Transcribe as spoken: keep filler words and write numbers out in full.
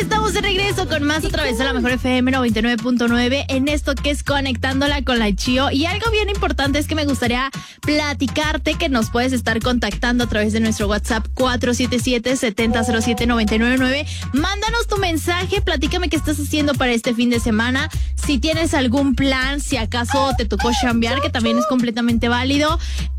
Estamos de regreso con más a través de la Mejor F M noventa y nueve punto nueve en esto que es Conectándola con la Chío. Y algo bien importante es que me gustaría platicarte que nos puedes estar contactando a través de nuestro WhatsApp cuatro siete siete, siete cero cero siete, nueve nueve nueve. Mándanos tu mensaje, platícame qué estás haciendo para este fin de semana. Si tienes algún plan, si acaso te tocó chambear, que también es completamente válido.